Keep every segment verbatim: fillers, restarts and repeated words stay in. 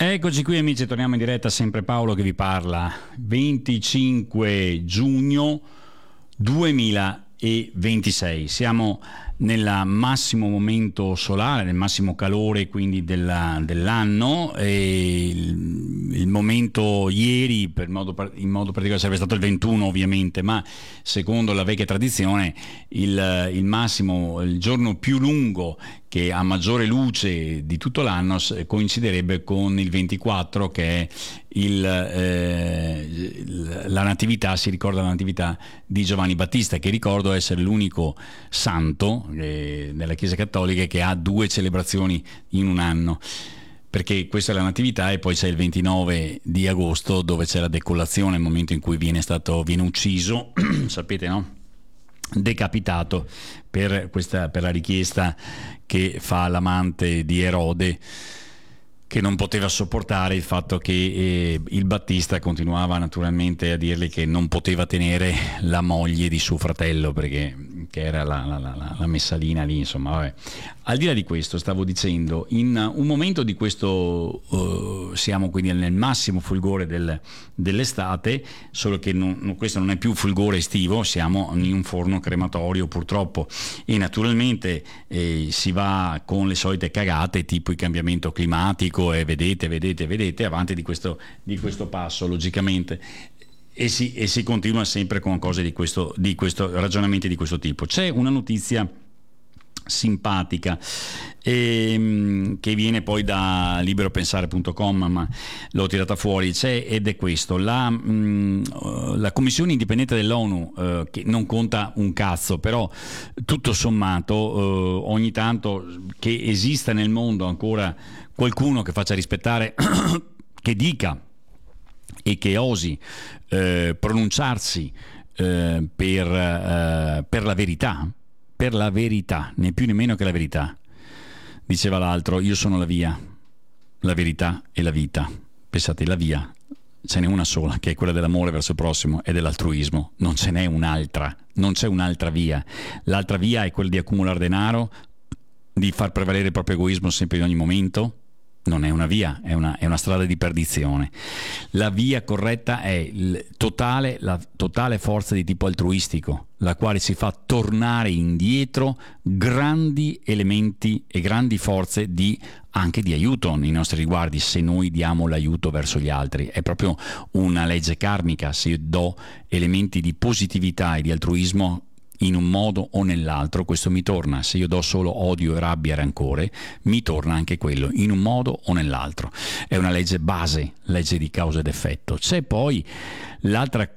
Eccoci qui amici, torniamo in diretta, sempre Paolo che vi parla. venticinque giugno duemilaventisei, siamo nel massimo momento solare, nel massimo calore quindi della, dell'anno, e il, il momento ieri per modo, in modo particolare sarebbe stato il ventuno ovviamente, ma secondo la vecchia tradizione il, il massimo, il giorno più lungo che ha maggiore luce di tutto l'anno coinciderebbe con il ventiquattro, che è il, eh, la natività, si ricorda la natività di Giovanni Battista, che ricordo essere l'unico santo eh, della Chiesa Cattolica che ha due celebrazioni in un anno, perché questa è la natività e poi c'è il ventinove di agosto dove c'è la decollazione, il momento in cui viene stato viene ucciso sapete, no? Decapitato per questa per la richiesta che fa l'amante di Erode, che non poteva sopportare il fatto che eh, il Battista continuava naturalmente a dirgli che non poteva tenere la moglie di suo fratello, perché che era la, la, la, la messalina lì, insomma. Vabbè. Al di là di questo, stavo dicendo, in un momento di questo uh, siamo quindi nel massimo fulgore del, dell'estate, solo che non, questo non è più fulgore estivo, siamo in un forno crematorio purtroppo, e naturalmente eh, si va con le solite cagate tipo il cambiamento climatico e vedete, vedete, vedete, avanti di questo, di questo passo logicamente. E si, e si continua sempre con cose di questo, di questo ragionamenti di questo tipo. C'è una notizia simpatica ehm, che viene poi da liberopensare punto com, ma l'ho tirata fuori, c'è, ed è questo: la, mh, la commissione indipendente dell'ONU, eh, che non conta un cazzo, però tutto sommato eh, ogni tanto che esista nel mondo ancora qualcuno che faccia rispettare che dica e che osi eh, pronunciarsi eh, per, eh, per la verità, per la verità, né più né meno che la verità. Diceva l'altro: io sono la via, la verità e la vita. Pensate, la via ce n'è una sola, che è quella dell'amore verso il prossimo e dell'altruismo, non ce n'è un'altra, non c'è un'altra via. L'altra via è quella di accumulare denaro, di far prevalere il proprio egoismo sempre in ogni momento. Non è una via, è una, è una strada di perdizione. La via corretta è il totale, la totale forza di tipo altruistico, la quale ci fa tornare indietro grandi elementi e grandi forze di, anche di aiuto nei nostri riguardi, se noi diamo l'aiuto verso gli altri. È proprio una legge karmica: se io do elementi di positività e di altruismo in un modo o nell'altro, questo mi torna. Se io do solo odio, rabbia e rancore, mi torna anche quello in un modo o nell'altro. È una legge base, legge di causa ed effetto. C'è poi l'altra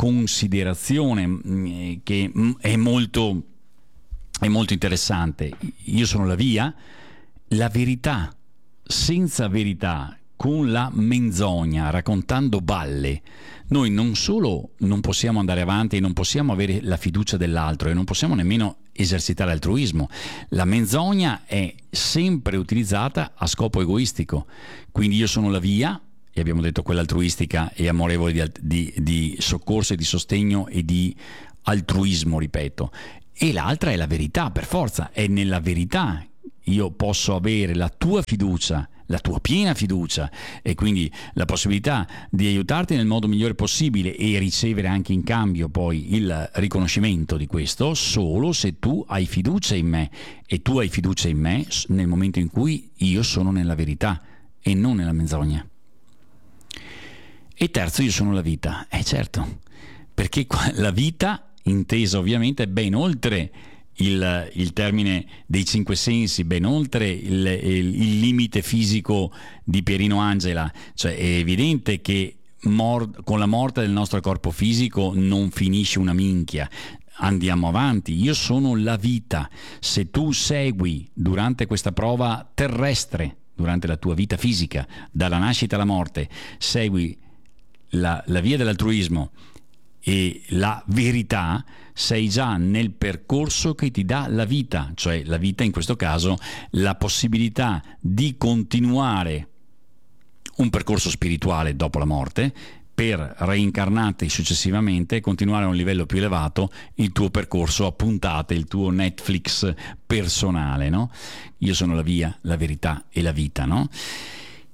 considerazione che è molto, è molto interessante. Io sono la via, la verità. Senza verità, con la menzogna, raccontando balle, noi non solo non possiamo andare avanti e non possiamo avere la fiducia dell'altro e non possiamo nemmeno esercitare altruismo. La menzogna è sempre utilizzata a scopo egoistico. Quindi io sono la via, e abbiamo detto quella altruistica e amorevole di, di, di soccorso e di sostegno e di altruismo, ripeto, e l'altra è la verità, per forza. È nella verità io posso avere la tua fiducia, la tua piena fiducia, e quindi la possibilità di aiutarti nel modo migliore possibile e ricevere anche in cambio poi il riconoscimento di questo, solo se tu hai fiducia in me, e tu hai fiducia in me nel momento in cui io sono nella verità e non nella menzogna. E terzo, io sono la vita. Eh certo, perché la vita intesa ovviamente è ben oltre Il, il termine dei cinque sensi, ben oltre il, il, il limite fisico di Pierino Angela. Cioè è evidente che mor- con la morte del nostro corpo fisico non finisce una minchia, andiamo avanti. Io sono la vita. Se tu segui durante questa prova terrestre, durante la tua vita fisica, dalla nascita alla morte, segui la, la via dell'altruismo e la verità, sei già nel percorso che ti dà la vita, cioè la vita in questo caso la possibilità di continuare un percorso spirituale dopo la morte, per reincarnarti successivamente e continuare a un livello più elevato il tuo percorso a puntate, il tuo Netflix personale, no? Io sono la via, la verità e la vita, no?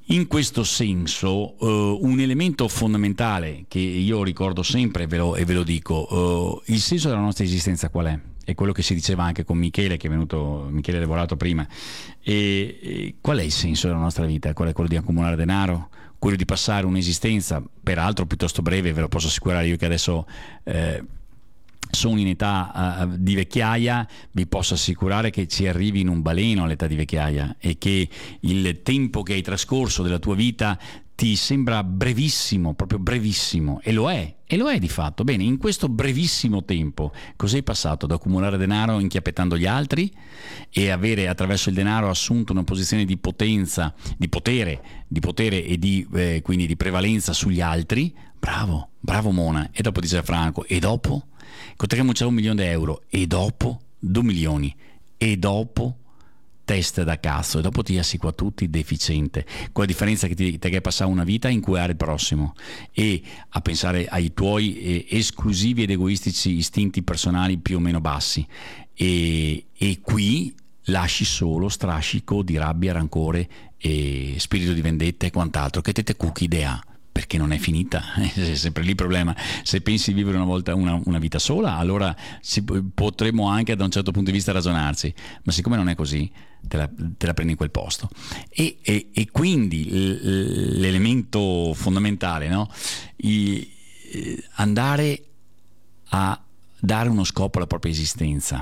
In questo senso, uh, un elemento fondamentale che io ricordo sempre e ve lo, e ve lo dico, uh, il senso della nostra esistenza qual è? È quello che si diceva anche con Michele, che è venuto, Michele Lavorato prima. E, e qual è il senso della nostra vita? Qual è quello di accumulare denaro? Quello di passare un'esistenza, peraltro piuttosto breve, ve lo posso assicurare io che adesso eh, sono in età uh, di vecchiaia, vi posso assicurare che ci arrivi in un baleno all'età di vecchiaia e che il tempo che hai trascorso della tua vita ti sembra brevissimo, proprio brevissimo, e lo è, e lo è di fatto. Bene, in questo brevissimo tempo cos'hai passato? Ad accumulare denaro inchiappettando gli altri e avere attraverso il denaro assunto una posizione di potenza, di potere, di potere e di eh, quindi di prevalenza sugli altri? Bravo, bravo Mona. E dopo dice Franco, e dopo? Contiamo c'è un milione di euro, e dopo? Due milioni, e dopo? Test da cazzo, e dopo ti assicuro a tutti deficiente, con la differenza che ti che passare una vita a incuare il prossimo e a pensare ai tuoi eh, esclusivi ed egoistici istinti personali più o meno bassi, e, e qui lasci solo strascico di rabbia, rancore e spirito di vendetta e quant'altro che te te cucchi idea, perché non è finita, è sempre lì il problema. Se pensi di vivere una volta una, una vita sola, allora si, potremmo anche da un certo punto di vista ragionarci, ma siccome non è così, te la, te la prendi in quel posto. E, e, e quindi l'elemento fondamentale, no? I, andare a dare uno scopo alla propria esistenza.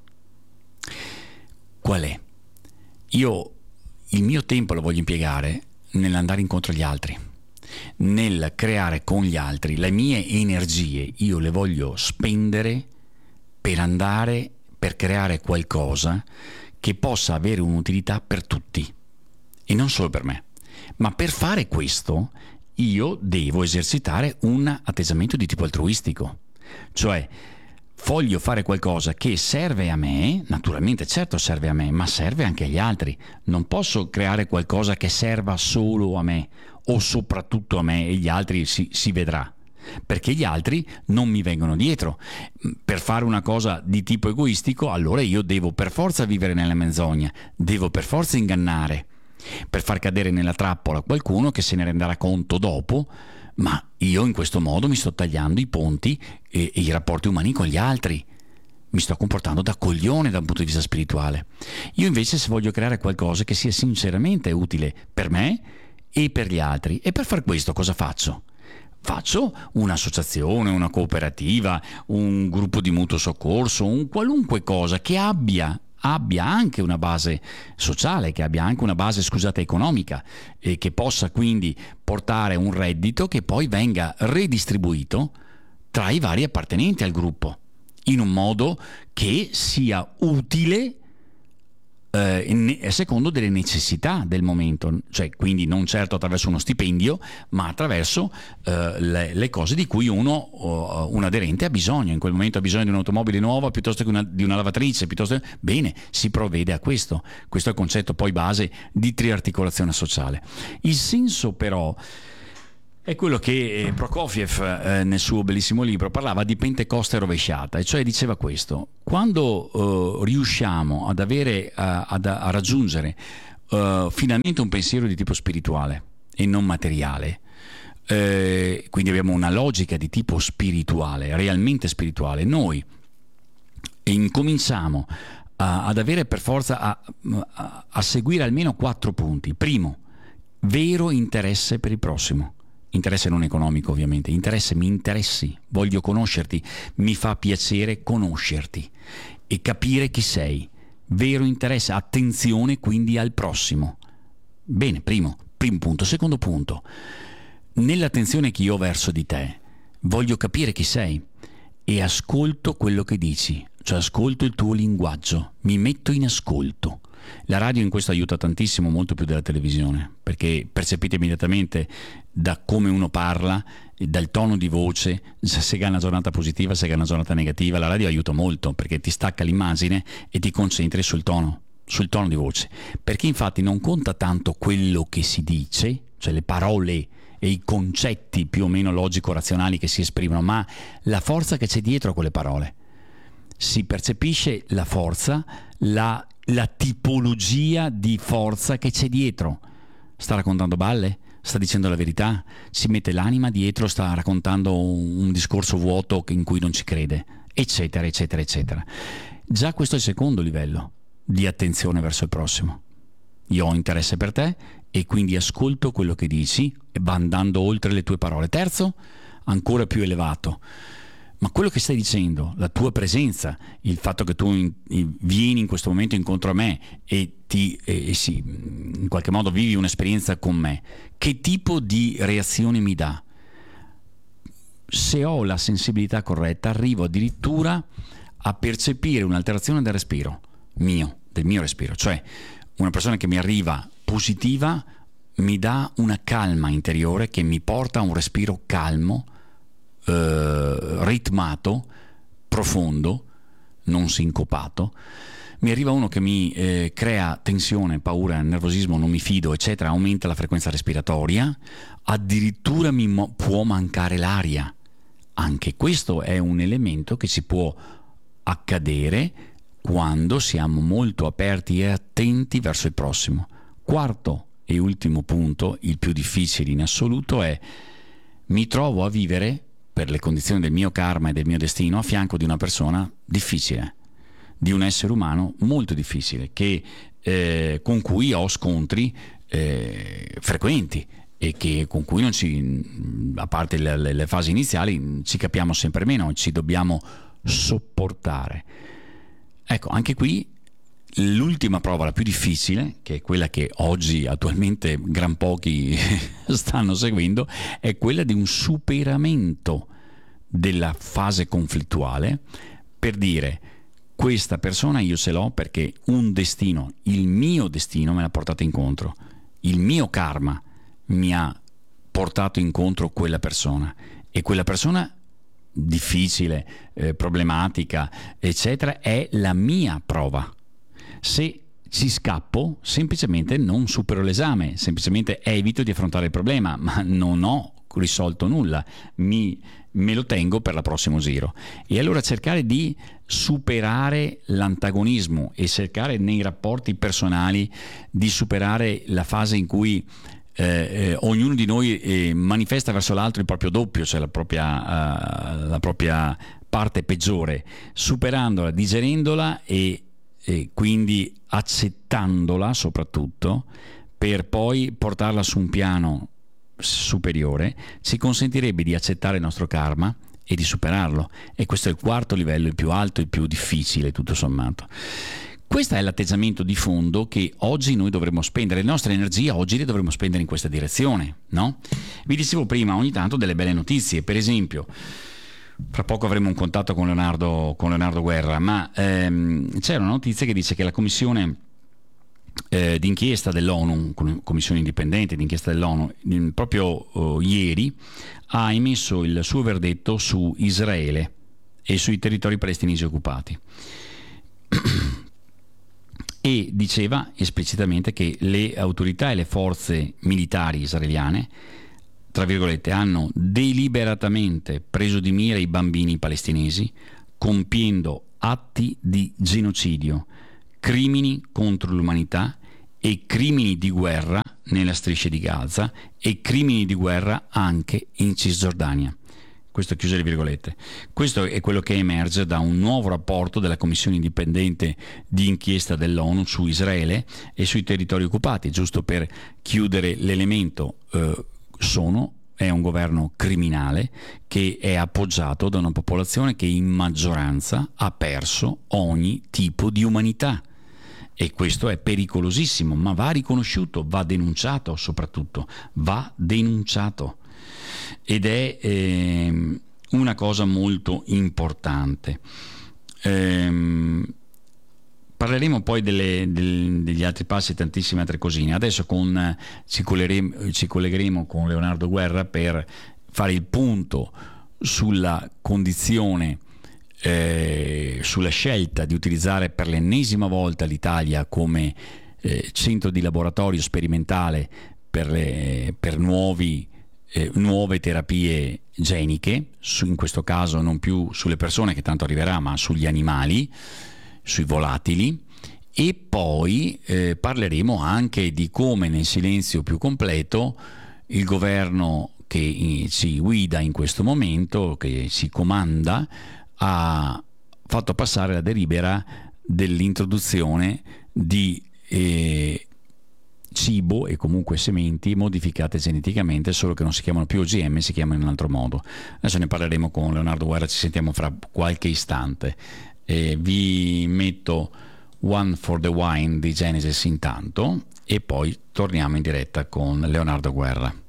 Qual è? Io il mio tempo lo voglio impiegare nell'andare incontro agli altri, nel creare con gli altri. Le mie energie io le voglio spendere per andare, per creare qualcosa che possa avere un'utilità per tutti e non solo per me. Ma per fare questo io devo esercitare un atteggiamento di tipo altruistico, cioè voglio fare qualcosa che serve a me, naturalmente certo serve a me, ma serve anche agli altri. Non posso creare qualcosa che serva solo a me o soprattutto a me e gli altri si, si vedrà, perché gli altri non mi vengono dietro. Per fare una cosa di tipo egoistico, allora io devo per forza vivere nella menzogna, devo per forza ingannare, per far cadere nella trappola qualcuno che se ne renderà conto dopo, ma io in questo modo mi sto tagliando i ponti e, e i rapporti umani con gli altri. Mi sto comportando da coglione da un punto di vista spirituale. Io invece, se voglio creare qualcosa che sia sinceramente utile per me e per gli altri, e per far questo cosa faccio? Faccio un'associazione, una cooperativa, un gruppo di mutuo soccorso, un qualunque cosa che abbia abbia anche una base sociale, che abbia anche una base, scusate, economica, e che possa quindi portare un reddito che poi venga redistribuito tra i vari appartenenti al gruppo in un modo che sia utile eh, secondo delle necessità del momento, cioè quindi non certo attraverso uno stipendio, ma attraverso eh, le, le cose di cui uno, uh, un aderente ha bisogno. In quel momento ha bisogno di un'automobile nuova piuttosto che una, di una lavatrice, piuttosto bene, si provvede a questo. Questo è il concetto poi base di triarticolazione sociale. Il senso però è quello che Prokofiev eh, nel suo bellissimo libro parlava di Pentecoste rovesciata, e cioè diceva questo: quando eh, riusciamo ad avere, a, ad, a raggiungere eh, finalmente un pensiero di tipo spirituale e non materiale, eh, quindi abbiamo una logica di tipo spirituale, realmente spirituale, noi incominciamo a, ad avere per forza a, a, a seguire almeno quattro punti. Primo, vero interesse per il prossimo. Interesse non economico, ovviamente, interesse, mi interessi, voglio conoscerti, mi fa piacere conoscerti e capire chi sei. Vero interesse, attenzione quindi al prossimo. Bene, primo, primo punto. Secondo punto, nell'attenzione che io ho verso di te, voglio capire chi sei e ascolto quello che dici, cioè ascolto il tuo linguaggio, mi metto in ascolto. La radio in questo aiuta tantissimo, molto più della televisione, perché percepite immediatamente da come uno parla, dal tono di voce, se è una giornata positiva, se è una giornata negativa. La radio aiuta molto perché ti stacca l'immagine e ti concentri sul tono, sul tono di voce, perché infatti non conta tanto quello che si dice, cioè le parole e i concetti più o meno logico-razionali che si esprimono, ma la forza che c'è dietro a quelle parole. Si percepisce la forza, la la tipologia di forza che c'è dietro. Sta raccontando balle? Sta dicendo la verità? Si mette l'anima dietro? Sta raccontando un discorso vuoto in cui non ci crede? Eccetera, eccetera, eccetera. Già questo è il secondo livello di attenzione verso il prossimo. Io ho interesse per te e quindi ascolto quello che dici e va andando oltre le tue parole. Terzo, ancora più elevato, ma quello che stai dicendo, la tua presenza, il fatto che tu in, in, vieni in questo momento incontro a me e, ti, e, e sì, in qualche modo vivi un'esperienza con me, che tipo di reazione mi dà? Se ho la sensibilità corretta, arrivo addirittura a percepire un'alterazione del respiro mio, del mio respiro, cioè una persona che mi arriva positiva mi dà una calma interiore che mi porta a un respiro calmo, eh, ritmato, profondo, non sincopato. Mi arriva uno che mi eh, crea tensione, paura, nervosismo, non mi fido, eccetera, aumenta la frequenza respiratoria, addirittura mi mo- può mancare l'aria. Anche questo è un elemento che ci può accadere quando siamo molto aperti e attenti verso il prossimo. Quarto e ultimo punto, il più difficile in assoluto, è mi trovo a vivere, per le condizioni del mio karma e del mio destino, a fianco di una persona difficile, di un essere umano molto difficile, che, eh, con cui ho scontri eh, frequenti e che, con cui non ci, a parte le, le, le fasi iniziali, ci capiamo sempre meno, ci dobbiamo sopportare. Ecco, anche qui l'ultima prova, la più difficile, che è quella che oggi attualmente gran pochi stanno seguendo, è quella di un superamento della fase conflittuale, per dire: questa persona io ce l'ho perché un destino, il mio destino me l'ha portato incontro, il mio karma mi ha portato incontro quella persona, e quella persona difficile, eh, problematica, eccetera, è la mia prova. Se ci scappo, semplicemente non supero l'esame, semplicemente evito di affrontare il problema, ma non ho risolto nulla, mi, me lo tengo per la prossimo giro. E allora cercare di superare l'antagonismo e cercare nei rapporti personali di superare la fase in cui Eh, eh, ognuno di noi eh, manifesta verso l'altro il proprio doppio, cioè la propria, uh, la propria parte peggiore, superandola, digerendola e, e quindi accettandola soprattutto, per poi portarla su un piano superiore, ci consentirebbe di accettare il nostro karma e di superarlo. E questo è il quarto livello, il più alto, il più difficile tutto sommato. Questo è l'atteggiamento di fondo che oggi noi dovremmo spendere, le nostre energie oggi le dovremmo spendere in questa direzione, no? Vi dicevo prima, ogni tanto delle belle notizie, per esempio, fra poco avremo un contatto con Leonardo, con Leonardo Guerra, ma ehm, c'è una notizia che dice che la commissione eh, d'inchiesta dell'ONU, commissione indipendente d'inchiesta dell'ONU, proprio oh, ieri ha emesso il suo verdetto su Israele e sui territori palestinesi occupati. E diceva esplicitamente che le autorità e le forze militari israeliane, tra virgolette, hanno deliberatamente preso di mira i bambini palestinesi, compiendo atti di genocidio, crimini contro l'umanità e crimini di guerra nella striscia di Gaza e crimini di guerra anche in Cisgiordania. Questo chiuse le virgolette. Questo è quello che emerge da un nuovo rapporto della Commissione indipendente di inchiesta dell'ONU su Israele e sui territori occupati. Giusto per chiudere l'elemento, eh, sono, è un governo criminale che è appoggiato da una popolazione che in maggioranza ha perso ogni tipo di umanità. E questo è pericolosissimo, ma va riconosciuto, va denunciato soprattutto, va denunciato. Ed è eh, una cosa molto importante. Ehm, parleremo poi delle, del, degli altri passi e tantissime altre cosine. Adesso con, ci, collegheremo, ci collegheremo con Leonardo Guerra per fare il punto sulla condizione, eh, sulla scelta di utilizzare per l'ennesima volta l'Italia come eh, centro di laboratorio sperimentale per, le, per nuovi Eh, nuove terapie geniche, su, in questo caso non più sulle persone, che tanto arriverà, ma sugli animali, sui volatili, e poi eh, parleremo anche di come nel silenzio più completo il governo che ci guida in questo momento, che ci comanda, ha fatto passare la delibera dell'introduzione di eh, cibo e comunque sementi modificate geneticamente, solo che non si chiamano più O G M, si chiamano in un altro modo. Adesso ne parleremo con Leonardo Guerra, ci sentiamo fra qualche istante. Eh, vi metto One for the Wine di Genesis intanto e poi torniamo in diretta con Leonardo Guerra.